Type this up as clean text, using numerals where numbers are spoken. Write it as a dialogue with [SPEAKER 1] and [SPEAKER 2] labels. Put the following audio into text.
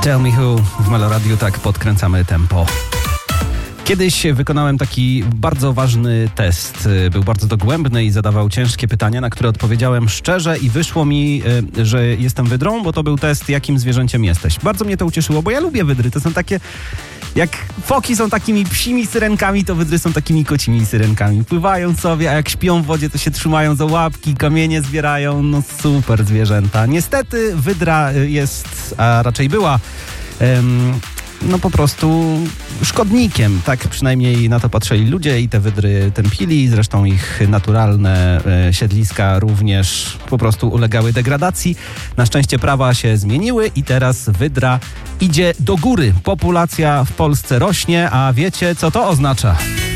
[SPEAKER 1] Tell Me Who w Meloradiu, tak podkręcamy tempo. Kiedyś wykonałem taki bardzo ważny test. Był bardzo dogłębny i zadawał ciężkie pytania, na które odpowiedziałem szczerze i wyszło mi, że jestem wydrą, bo to był test, jakim zwierzęciem jesteś. Bardzo mnie to ucieszyło, bo ja lubię wydry. To są takie... Jak foki są takimi psimi syrenkami, to wydry są takimi kocimi syrenkami. Pływają sobie, a jak śpią w wodzie, to się trzymają za łapki, kamienie zbierają. No super zwierzęta. Niestety wydra jest, a raczej była... no po prostu szkodnikiem. Tak przynajmniej na to patrzyli ludzie i te wydry tępili. Zresztą ich naturalne siedliska również po prostu ulegały degradacji. Na szczęście prawa się zmieniły i teraz wydra idzie do góry. Populacja w Polsce rośnie, a wiecie co to oznacza?